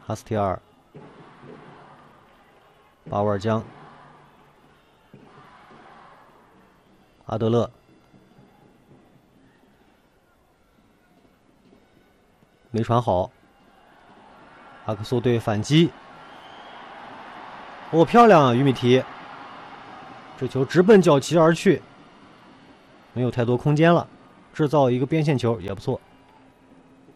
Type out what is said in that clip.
哈斯提尔、巴沃尔江、阿德勒、没传好，阿克苏队反击，哦，漂亮啊，于米提，这球直奔角旗而去，没有太多空间了，制造一个边线球也不错。